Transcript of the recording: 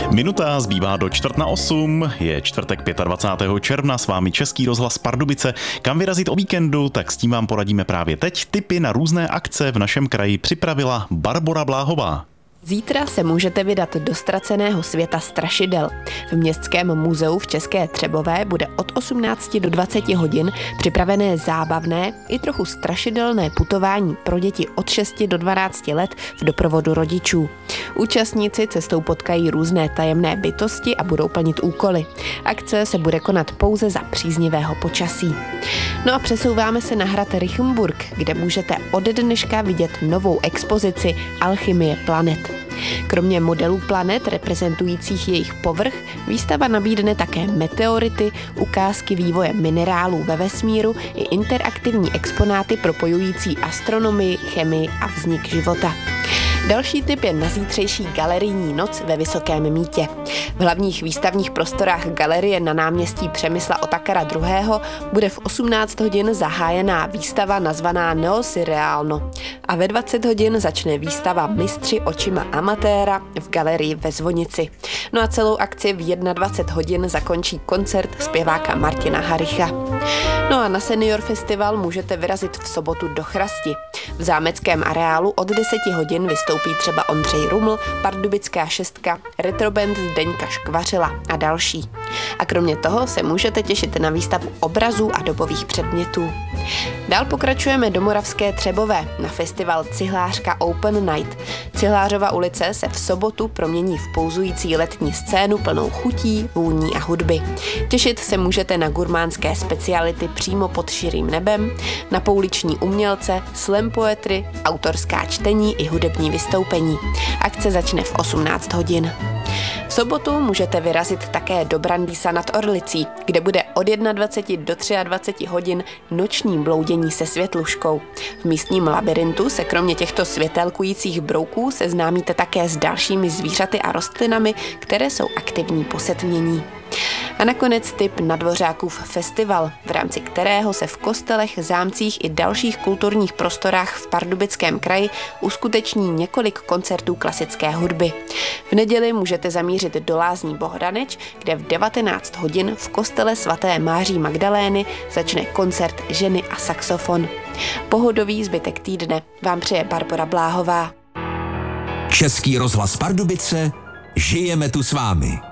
Minuta zbývá do 7:45, je čtvrtek 25. června, s vámi Český rozhlas Pardubice. Kam vyrazit o víkendu, tak s tím vám poradíme právě teď. Tipy na různé akce v našem kraji připravila Barbora Bláhová. Zítra se můžete vydat do ztraceného světa strašidel. V Městském muzeu v České Třebové bude od 18 do 20 hodin připravené zábavné i trochu strašidelné putování pro děti od 6 do 12 let v doprovodu rodičů. Účastníci cestou potkají různé tajemné bytosti a budou plnit úkoly. Akce se bude konat pouze za příznivého počasí. No a přesouváme se na hrad Rychenburg, kde můžete od dneška vidět novou expozici Alchymie planet. Kromě modelů planet reprezentujících jejich povrch, výstava nabídne také meteority, ukázky vývoje minerálů ve vesmíru i interaktivní exponáty propojující astronomii, chemii a vznik života. Další tip je na zítřejší galerijní noc ve Vysokém Mýtě. V hlavních výstavních prostorách galerie na náměstí Přemysla Otakara II. Bude v 18 hodin zahájená výstava nazvaná Neosurreálno a ve 20 hodin začne výstava Mistři očima amatéra v galerii ve Zvonici. No a celou akci v 21 hodin zakončí koncert zpěváka Martina Haricha. No a na Senior Festival můžete vyrazit v sobotu do Chrasti. V zámeckém areálu od 10 hodin vystoupí třeba Ondřej Ruml, Pardubická šestka, retroband Zdeňka Škvařila a další. A kromě toho se můžete těšit na výstavu obrazů a dobových předmětů. Dál pokračujeme do Moravské Třebové na festival Cihlářka Open Night. Cihlářova ulice se v sobotu promění v pouzující letní scénu plnou chutí, vůní a hudby. Těšit se můžete na gurmánské speciality přímo pod širým nebem, na pouliční umělce, slam poetry, autorská čtení i hudební vystoupení. Akce začne v 18 hodin. V sobotu můžete vyrazit také do Brandýsa nad Orlicí, kde bude od 21 do 23 hodin noční bloudění se světluškou. V místním labirintu se kromě těchto světelkujících brouků seznámíte také s dalšími zvířaty a rostlinami, které jsou aktivní po setmění. A nakonec tip na Dvořákův festival, v rámci kterého se v kostelech, zámcích i dalších kulturních prostorách v Pardubickém kraji uskuteční několik koncertů klasické hudby. V neděli můžete zamířit do Lázní Bohdaneč, kde v 19 hodin v kostele svaté Máří Magdalény začne koncert ženy a saxofon. Pohodový zbytek týdne vám přeje Barbora Bláhová. Český rozhlas Pardubice, žijeme tu s vámi.